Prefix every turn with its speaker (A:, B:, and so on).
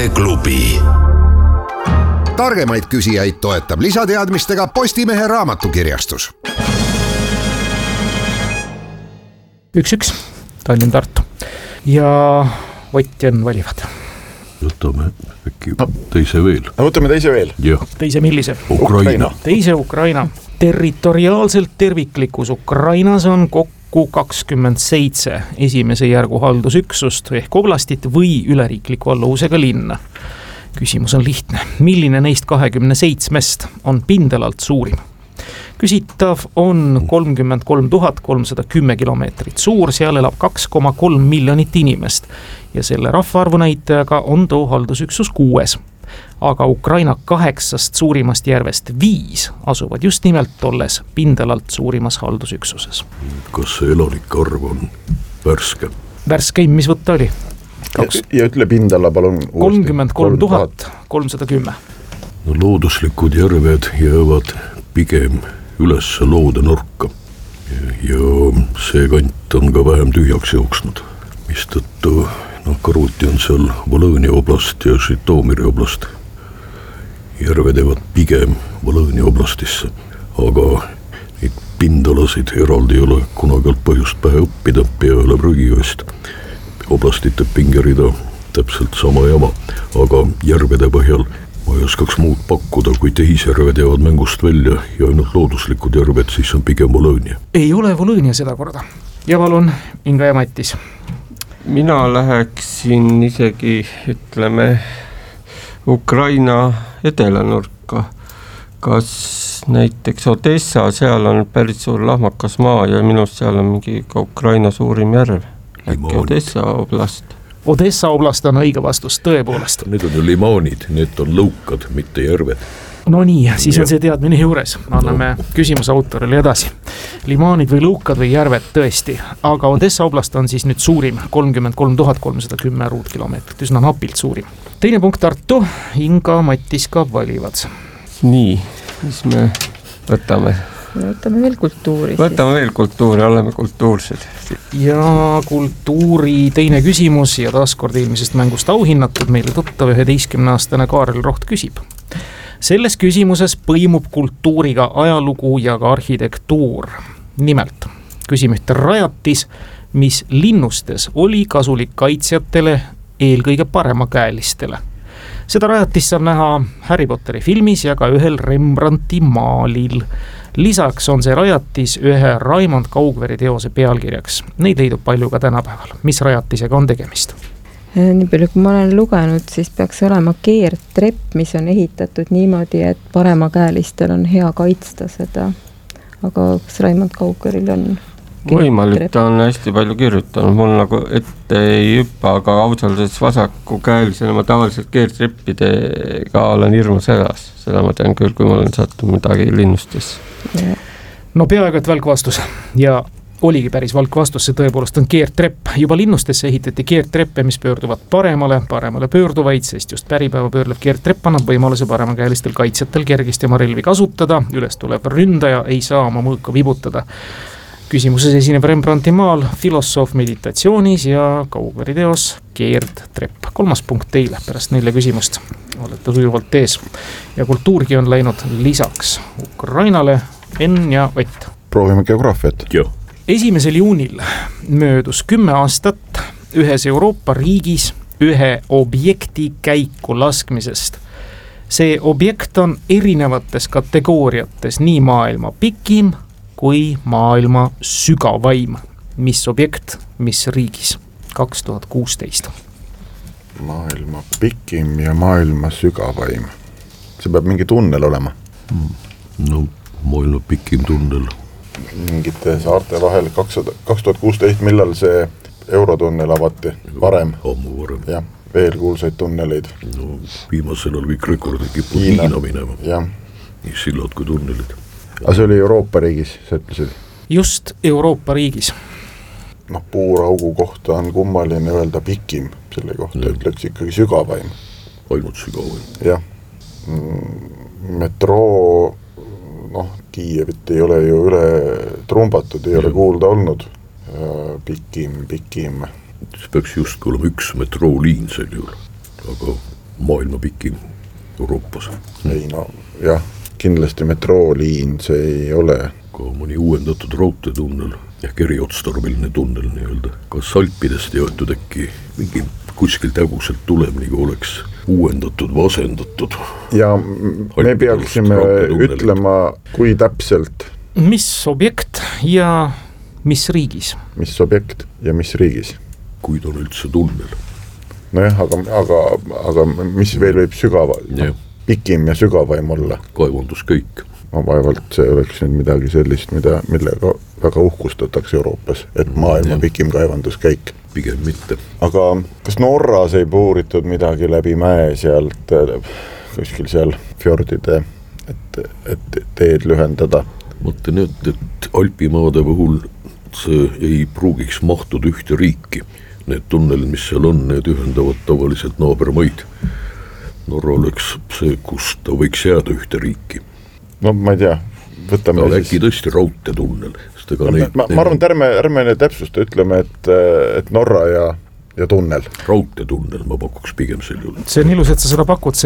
A: Vaadeklubi. Targemaid küsijaid toetab lisateadmistega Postimehe raamatukirjastus.
B: 1-1, Tallinn-Tartu. Ja Võtjan valivad.
C: Võtame äkki teise veel.
D: Võtame teise veel.
C: Ja.
B: Teise millise?
C: Ukraina.
B: Teise Ukraina. Territoriaalselt terviklikus Ukrainas on kokku 27 esimese järgu haldusüksust ehk oblastit või üleriikliku alluvusega linna. Küsimus on lihtne. Milline neist 27-st on pindalalt suurim? Küsitav on 33 310 kilomeetrit suur, seal elab 2,3 miljonit inimest ja selle rahvaarvu näitajaga on too haldusüksus 6. Aga Ukraina 8 suurimast järvest 5 asuvad just nimelt tolles pindalalt suurimas haldusüksuses.
C: Kas see elanike arv on värske?
B: Värskeim, mis võtta oli?
D: Ja ütle pindala palun.
B: 33 310.
C: No, looduslikud järved jäävad pigem üles loode nurka ja see kant on ka vähem tühjaks jooksnud, mistõttu kõruti on seal Volõnia oblast ja Žitomiri oblast. Järved jäävad pigem Volõnia oblastisse, aga neid pindalasid eraldi ei ole kunagi olnud põhjust pähe õppida, peale prügikast. Oblastite pingerida täpselt sama jama, aga järvede põhjal ma ei oskaks muud pakkuda, kui tehisjärved jäävad mängust välja ja ainult looduslikud järved, siis on pigem Volõnia.
B: Ei ole Volõnia seda korda. Ja palun, Inga ja Mattis.
E: Mina läheksin isegi, ütleme, Ukraina edelanurka. Kas näiteks Odessa, seal on päris suur lahmakas maa ja minust seal on mingi ka Ukraina suurim järv. Äkki Odessa oblast.
B: Odessa oblast on õige vastus, tõepoolest.
C: Need on ju limaanid, need on lõukad, mitte järved.
B: No nii, siis on see teadmine juures. Anname küsimuse autorile edasi. Limaanid või lõukad või järved tõesti, aga Odessa oblast on siis nüüd suurim, 33 310 ruutkilomeetrit, üsna napilt suurim. Teine punkt Tartu, Inga, Mattis ka valivad.
E: Nii, mis me võtame?
F: Võtame veel kultuuri.
E: Võtame veel kultuuri, oleme kultuursed.
B: Ja kultuuri teine küsimus ja taaskord eelmisest mängust auhinnatud meile tuttav 11-aastane Kaarel Roht küsib. Selles küsimuses põimub kultuuriga ajalugu ja ka arhitektuur. Nimelt, küsime ühte rajatis, mis linnustes oli kasulik kaitsjatele, eelkõige paremakäelistele. Seda rajatist saab näha Harry Potteri filmis ja ka ühel Rembrandti maalil. Lisaks on see rajatis ühe Raimond Kaugveri teose pealkirjaks. Neid leidub palju ka tänapäeval. Mis rajatisega on tegemist?
F: Nii palju, kui ma olen lugenud, siis peaks olema keertrepp, mis on ehitatud niimoodi, et paremakäelistel on hea kaitsta seda. Aga kas Raimond Kaugveril on
E: võimalik, ta on hästi palju kirjutanud, mul nagu ette ei hüppa, aga ausalt vasakukäelisena ma tavaliselt keertreppidega olen hirmus hädas. Seda ma tean küll, kui ma olen sattunud midagi linnustes.
B: No peaaegu et välk vastus ja oligi päris valk vastus, see tõepoolest on keertrepp. Juba linnustesse ehitati keertreppe, mis pöörduvad paremale pöörduvaid, sest just päripäeva pöörlev keertrepp annab võimaluse paremakäelistel kaitsjatel kergesti oma relvi kasutada. Üles tuleb ründaja, ei saa oma mõõka vibutada. Küsimuses esineb Rembrandti maal, filosoof meditatsioonis ja Kaugveri teos keertrepp. 3. punkt teile pärast 4 küsimust. Olete sujuvalt ees. Ja kultuurgi on läinud lisaks Ukrainale. Enn ja Ott.
D: Proovime geograafiat.
B: 1. juunil möödus 10 aastat ühes Euroopa riigis ühe objekti käiku laskmisest. See objekt on erinevates kategooriates, nii maailma pikim kui maailma sügavaim. Mis objekt, mis riigis? 2016.
D: Maailma pikim ja maailma sügavaim. See peab mingi tunnel olema.
C: No, maailma pikim tunnel.
D: Mingite saarte vahel 2016, millal see Eurotunnel avati? Varem.
C: Ammu varem.
D: Ja, veel kuulsaid tunneleid.
C: No, viimasel on kõik rekordid kipud Hiina minema.
D: Ja.
C: Nii sillad kui tunnelid.
D: Aga see oli Euroopa riigis, sa ütlesid?
B: Just Euroopa riigis.
D: No, puuraugu kohta on kummaline öelda pikim. Selle kohta ütleks ikkagi sügavaim.
C: Ainult sügavaim.
D: Jah. Metroo, Kiievit ei ole ju üle trumbatud, ei ole kuulda olnud. Pikim.
C: See peaks just olema üks metrooliin sel juhul. Aga maailma pikim Euroopas.
D: ei no jah, kindlasti metrooliin see ei ole.
C: Ka mõni uuendatud raudteetunnel ehk eriotstarbeline tunnel nii-öelda. Kas Alpidest jõetud äkki mingi kuskilt häguselt tuleb, nagu oleks uuendatud või asendatud?
D: Ja me peaksime ütlema, kui täpselt.
B: Mis objekt ja mis riigis?
D: Mis objekt ja mis riigis?
C: Kui ta on üldse tunnel.
D: Nojah, aga mis veel võib pikim ja sügavaim olla?
C: Kaevanduskäik.
D: Ma vaevalt see oleks nüüd midagi sellist, millega väga uhkustatakse Euroopas, et maailma pikim kaevanduskäik.
C: Pigem mitte.
D: Aga kas Norras ei puuritud midagi läbi mäe sealt, kuskil seal fjordide, et teed lühendada?
C: Mõtlen, et Alpimaade puhul see ei pruugiks mahtuda ühte riiki. Need tunnelid, mis seal on, need ühendavad tavaliselt naabermaid. Norra oleks see, kus ta võiks jääda ühte riiki.
D: No ma ei tea, võtame
C: siis... Äkki tõesti raudteetunnel.
D: Ma arvan, et ärme täpsusta, ütleme, et Norra ja tunnel.
C: Raudteetunnel ma pakuks pigem sel juhul.
B: See on ilus, et sa seda pakud,